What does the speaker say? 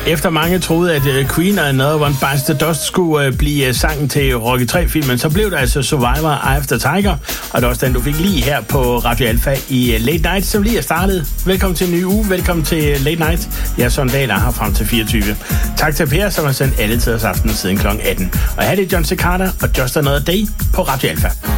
Efter mange troede, at Queen og Another One Bites the Dust skulle blive sangen til Rocky 3-filmen, så blev det altså Survivor After Tiger, og det er også den, du fik lige her på Radio Alpha i Late Night, som lige er startet. Velkommen til en ny uge, velkommen til Late Night. Jeg er Søren Dahl, her frem til 24. Tak til Per, som har sendt alle tiders aften siden kl. 18. Og her er det John Cicada og Just Another Day på Radio Alpha.